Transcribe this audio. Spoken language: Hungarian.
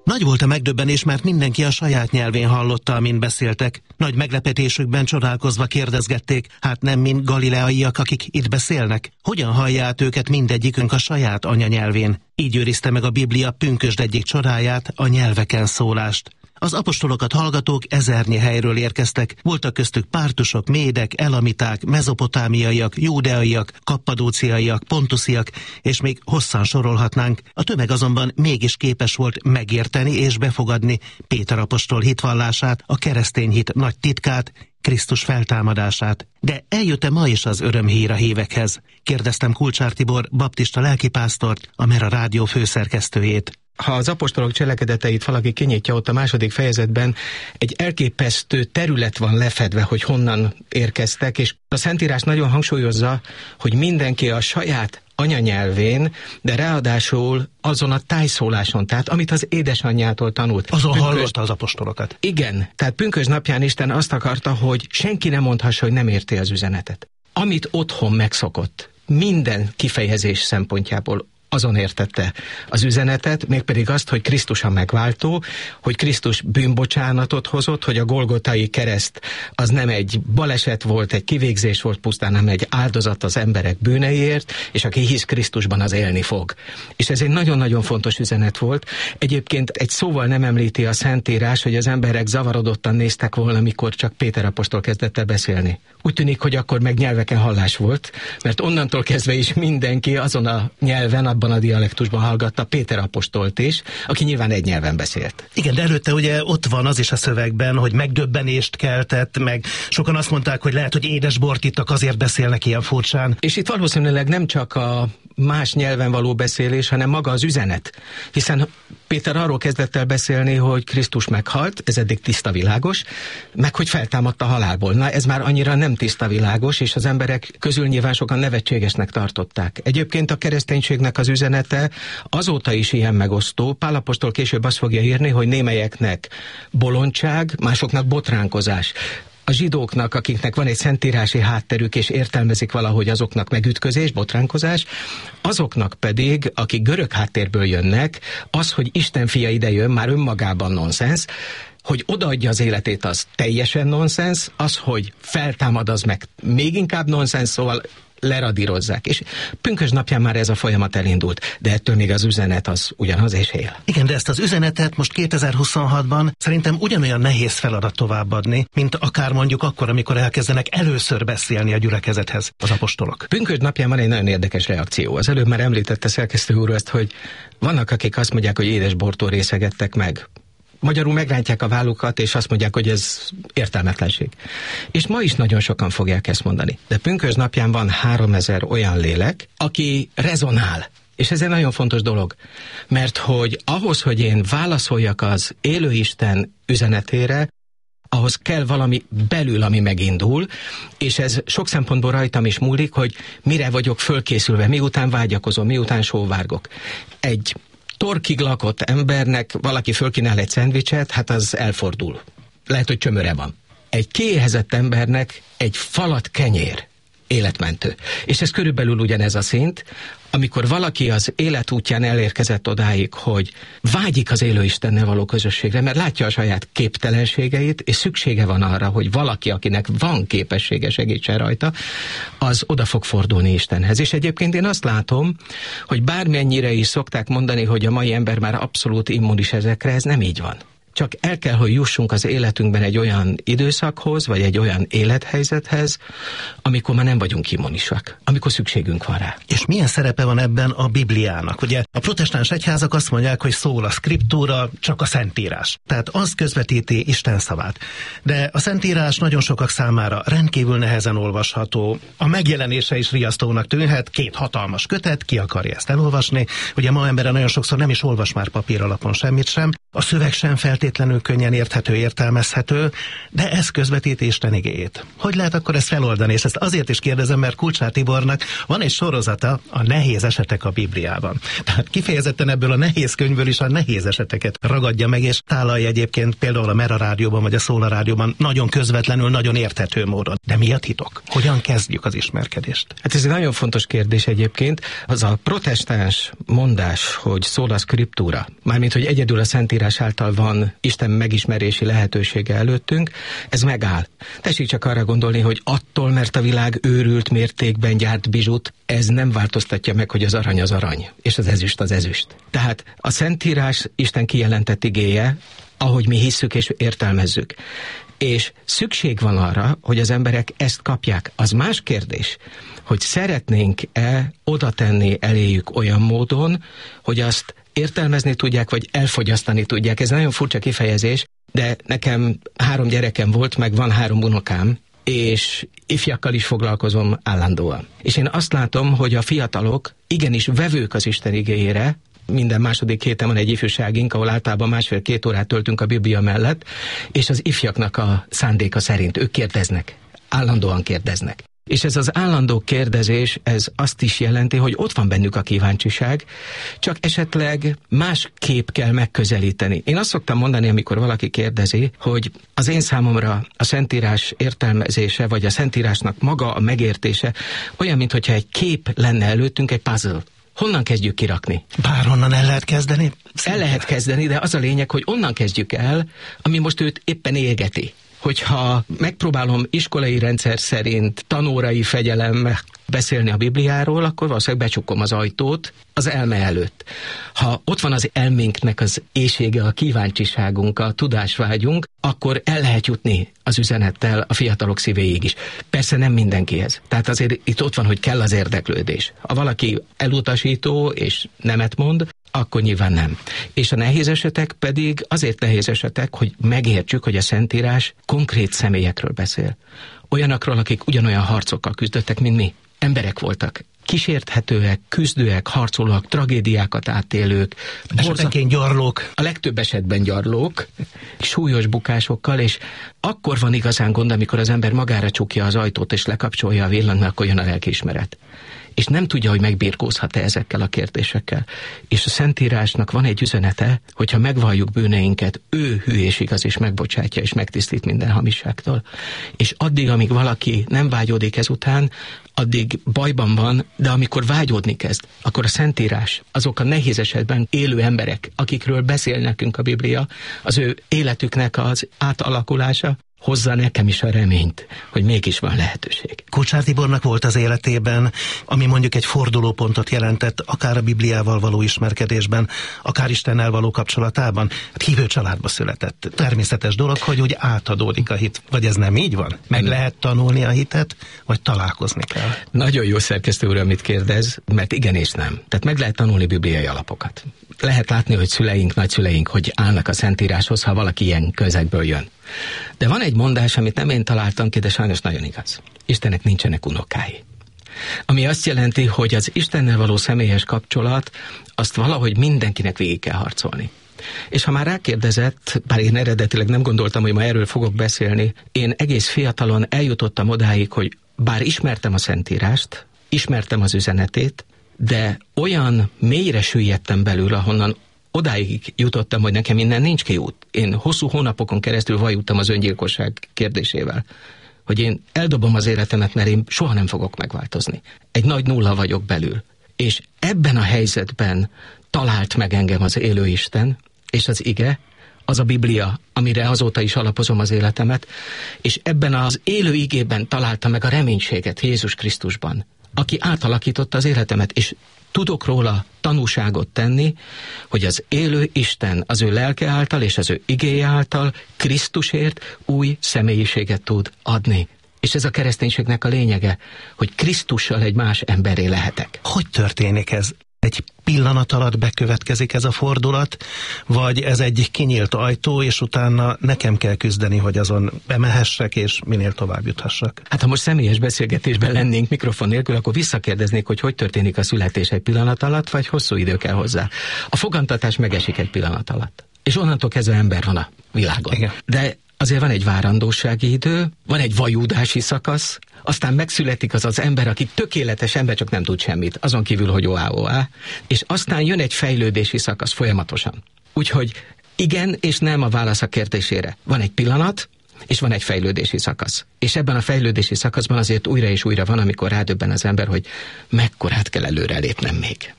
Nagy volt a megdöbbenés, mert mindenki a saját nyelvén hallotta, amin beszéltek. Nagy meglepetésükben csodálkozva kérdezgették, hát nem mind galileaiak, akik itt beszélnek? Hogyan hallja át őket mindegyikünk a saját anyanyelvén? Így őrizte meg a Biblia pünkösd egyik csodáját, a nyelveken szólást. Az apostolokat hallgatók ezernyi helyről érkeztek, voltak köztük pártusok, médek, elamiták, mezopotámiaiak, júdeaiak, kappadóciaiak, pontusziak, és még hosszan sorolhatnánk. A tömeg azonban mégis képes volt megérteni és befogadni Péter apostol hitvallását, a keresztény hit nagy titkát, Krisztus feltámadását. De eljött-e ma is az örömhír a hívekhez? Kérdeztem Kulcsár Tibor baptista lelkipásztort, a Mera Rádió főszerkesztőjét. Ha az apostolok cselekedeteit valaki kinyitja, ott a 2. fejezetben egy elképesztő terület van lefedve, hogy honnan érkeztek, és a Szentírás nagyon hangsúlyozza, hogy mindenki a saját anyanyelvén, de ráadásul azon a tájszóláson, tehát amit az édesanyjától tanult. Azon hallotta az apostolokat. Igen, tehát pünkösd napján Isten azt akarta, hogy senki nem mondhassa, hogy nem érti az üzenetet. Amit otthon megszokott, minden kifejezés szempontjából azon értette az üzenetet, mégpedig azt, hogy Krisztus a megváltó, hogy Krisztus bűnbocsánatot hozott, hogy a Golgotai kereszt az nem egy baleset volt, egy kivégzés volt pusztán, hanem egy áldozat az emberek bűneiért, és aki hisz Krisztusban, az élni fog. És ez egy nagyon-nagyon fontos üzenet volt. Egyébként egy szóval nem említi a Szentírás, hogy az emberek zavarodottan néztek volna, amikor csak Péter apostol kezdett el beszélni. Úgy tűnik, hogy akkor meg nyelveken hallás volt, mert onnantól kezdve is mindenki azon a nyelven, abban a dialektusban hallgatta Péter apostolt is, aki nyilván egy nyelven beszélt. Igen, de előtte ugye ott van az is a szövegben, hogy megdöbbenést keltett, meg sokan azt mondták, hogy lehet, hogy édesbort ittak, azért beszélnek ilyen furcsán. És itt valószínűleg nem csak a más nyelven való beszélés, hanem maga az üzenet. Hiszen Péter arról kezdett el beszélni, hogy Krisztus meghalt, ez eddig tiszta világos, meg hogy feltámadt a halálból. Na, ez már annyira nem tiszta világos, és az emberek közül nyilván sokan nevetségesnek tartották. Egyébként a kereszténységnek az üzenete azóta is ilyen megosztó. Pál apostol később azt fogja írni, hogy némelyeknek bolondság, másoknak botránkozás. A zsidóknak, akiknek van egy szentírási hátterük, és értelmezik valahogy, azoknak megütközés, botránkozás, azoknak pedig, akik görög háttérből jönnek, az, hogy Isten fia ide jön, már önmagában nonsens, hogy odaadja az életét, az teljesen nonsens, az, hogy feltámad, az meg még inkább nonsens, szóval leradírozzák. És pünkösd napján már ez a folyamat elindult, de ettől még az üzenet az ugyanaz és él. Igen, de ezt az üzenetet most 2026-ban szerintem ugyanolyan nehéz feladat továbbadni, mint akár mondjuk akkor, amikor elkezdenek először beszélni a gyülekezethez az apostolok. Pünkösd napján van egy nagyon érdekes reakció. Az előbb már említette szerkesztő úr ezt, hogy vannak, akik azt mondják, hogy édesbortól részegettek meg. Magyarul megrántják a vállukat, és azt mondják, hogy ez értelmetlenség. És ma is nagyon sokan fogják ezt mondani. De pünkösd napján van 3000 olyan lélek, aki rezonál. És ez egy nagyon fontos dolog. Mert hogy ahhoz, hogy én válaszoljak az élő Isten üzenetére, ahhoz kell valami belül, ami megindul, és ez sok szempontból rajtam is múlik, hogy mire vagyok fölkészülve, miután vágyakozom, miután sóvárgok. Egy torkig lakott embernek valaki fölkínál egy szendvicset, hát az elfordul. Lehet, hogy csömöre van. Egy kiéhezett embernek egy falat kenyér életmentő. És ez körülbelül ugyanez a szint, amikor valaki az életútján elérkezett odáig, hogy vágyik az élő Istennel való közösségre, mert látja a saját képtelenségeit, és szüksége van arra, hogy valaki, akinek van képessége, segítsen rajta, az oda fog fordulni Istenhez. És egyébként én azt látom, hogy bármennyire is szokták mondani, hogy a mai ember már abszolút immunis ezekre, ez nem így van. Csak el kell, hogy jussunk az életünkben egy olyan időszakhoz, vagy egy olyan élethelyzethez, amikor már nem vagyunk immunisak, amikor szükségünk van rá. És milyen szerepe van ebben a Bibliának? Ugye a protestáns egyházak azt mondják, hogy szól a szkriptúra, csak a Szentírás. Tehát az közvetíti Isten szavát. De a Szentírás nagyon sokak számára rendkívül nehezen olvasható. A megjelenése is riasztónak tűnhet, 2 hatalmas kötet, ki akarja ezt elolvasni. Ugye ma embere nagyon sokszor nem is olvas már papíralapon semmit sem. A szöveg sem feltétlenül könnyen érthető, értelmezhető, de ez közvetíti Isten igéjét. Hogy lehet akkor ezt feloldani? És ezt azért is kérdezem, mert Kulcsár Tibornak van egy sorozata, a nehéz esetek a Bibliában. Tehát kifejezetten ebből a nehéz könyvből is a nehéz eseteket ragadja meg, és tálalja egyébként például a Mera Rádióban vagy a Szóla Rádióban nagyon közvetlenül, nagyon érthető módon. De mi a titok? Hogyan kezdjük az ismerkedést? Hát ez egy nagyon fontos kérdés egyébként. Az a protestáns mondás, hogy szól a szkriptúra, mármint hogy egyedül a Szentírás Szentírás által van Isten megismerési lehetősége előttünk, ez megáll. Tessék csak arra gondolni, hogy attól, mert a világ őrült mértékben gyárt bizsut, ez nem változtatja meg, hogy az arany, és az ezüst az ezüst. Tehát a Szentírás Isten kijelentett igéje, ahogy mi hisszük és értelmezzük. És szükség van arra, hogy az emberek ezt kapják. Az más kérdés, hogy szeretnénk-e oda tenni eléjük olyan módon, hogy azt értelmezni tudják, vagy elfogyasztani tudják. Ez nagyon furcsa kifejezés, de nekem 3 gyerekem volt, meg van 3 unokám, és ifjakkal is foglalkozom állandóan. És én azt látom, hogy a fiatalok igenis vevők az Isten igéjére. Minden második héten van egy ifjúságink, ahol általában 1,5-2 órát töltünk a Biblia mellett, és az ifjaknak a szándéka szerint ők kérdeznek, állandóan kérdeznek. És ez az állandó kérdezés, ez azt is jelenti, hogy ott van bennük a kíváncsiság, csak esetleg másképp kell megközelíteni. Én azt szoktam mondani, amikor valaki kérdezi, hogy az én számomra a Szentírás értelmezése, vagy a Szentírásnak maga a megértése olyan, mintha egy kép lenne előttünk, egy puzzle. Honnan kezdjük kirakni? Bárhonnan el lehet kezdeni? El lehet kezdeni, de az a lényeg, hogy onnan kezdjük el, ami most őt éppen égeti. Hogyha megpróbálom iskolai rendszer szerint tanórai fegyelemmel beszélni a Bibliáról, akkor valószínűleg becsukom az ajtót az elme előtt. Ha ott van az elménknek az éhsége, a kíváncsiságunk, a tudásvágyunk, akkor el lehet jutni az üzenettel a fiatalok szívéig is. Persze nem mindenkihez. Tehát azért itt ott van, hogy kell az érdeklődés. Ha valaki elutasító és nemet mond, akkor nyilván nem. És a nehéz esetek pedig azért nehéz esetek, hogy megértsük, hogy a Szentírás konkrét személyekről beszél. Olyanokról, akik ugyanolyan harcokkal küzdöttek, mint mi. Emberek voltak. Kísérthetőek, küzdőek, harcolók, tragédiákat átélők. Esetenként gyarlók. A legtöbb esetben gyarlók, súlyos bukásokkal, és akkor van igazán gond, amikor az ember magára csukja az ajtót, és lekapcsolja a villant, akkor jön a lelkiismeret. És nem tudja, hogy megbirkózhat-e ezekkel a kérdésekkel. És a Szentírásnak van egy üzenete, hogyha megvalljuk bűneinket, ő hű és igaz, és megbocsátja, és megtisztít minden hamisságtól. És addig, amíg valaki nem vágyódik ezután, addig bajban van, de amikor vágyódni kezd, akkor a Szentírás, azok a nehéz esetben élő emberek, akikről beszél nekünk a Biblia, az ő életüknek az átalakulása, hozza nekem is a reményt, hogy mégis van lehetőség. Kocsár Tibornak volt az életében, ami mondjuk egy fordulópontot jelentett, akár a Bibliával való ismerkedésben, akár Istennel való kapcsolatában. Hát hívő családba született. Természetes dolog, hogy úgy átadódik a hit. Vagy ez nem így van? Meg lehet tanulni a hitet, vagy találkozni kell? Nagyon jó szerkesztő úr, amit kérdez, mert igen és nem. Tehát meg lehet tanulni bibliai alapokat. Lehet látni, hogy szüleink, nagyszüleink, hogy állnak a Szentíráshoz, ha valaki ilyen közegből jön. De van egy mondás, amit nem én találtam ki, de sajnos nagyon igaz. Istennek nincsenek unokái. Ami azt jelenti, hogy az Istennel való személyes kapcsolat, azt valahogy mindenkinek végig kell harcolni. És ha már rákérdezett, bár én eredetileg nem gondoltam, hogy ma erről fogok beszélni, én egész fiatalon eljutottam odáig, hogy bár ismertem a Szentírást, ismertem az üzenetét, de olyan mélyre süllyedtem belül, ahonnan odáig jutottam, hogy nekem innen nincs kiút. Én hosszú hónapokon keresztül vajúdtam az öngyilkosság kérdésével, hogy én eldobom az életemet, mert én soha nem fogok megváltozni. Egy nagy nulla vagyok belül. És ebben a helyzetben talált meg engem az élő Isten, és az ige, az a Biblia, amire azóta is alapozom az életemet, és ebben az élő igében találta meg a reménységet Jézus Krisztusban, aki átalakította az életemet, és tudok róla tanúságot tenni, hogy az élő Isten az ő lelke által és az ő igéje által Krisztusért új személyiséget tud adni. És ez a kereszténységnek a lényege, hogy Krisztussal egy más emberré lehetek. Hogy történik ez? Egy pillanat alatt bekövetkezik ez a fordulat, vagy ez egy kinyílt ajtó, és utána nekem kell küzdeni, hogy azon bemehessek, és minél tovább juthassak? Hát ha most személyes beszélgetésben lennénk mikrofon nélkül, akkor visszakérdeznék, hogy történik a születés egy pillanat alatt, vagy hosszú idő kell hozzá. A fogantatás megesik egy pillanat alatt. És onnantól kezdve ember van a világon. Igen. De azért van egy várandósági idő, van egy vajúdási szakasz, aztán megszületik az ember, aki tökéletes ember, csak nem tud semmit, azon kívül, hogy oá, és aztán jön egy fejlődési szakasz folyamatosan. Úgyhogy igen és nem a válasz a kérdésére. Van egy pillanat, és van egy fejlődési szakasz. És ebben a fejlődési szakaszban azért újra és újra van, amikor rádöbben az ember, hogy mekkorát kell előre lépnem még.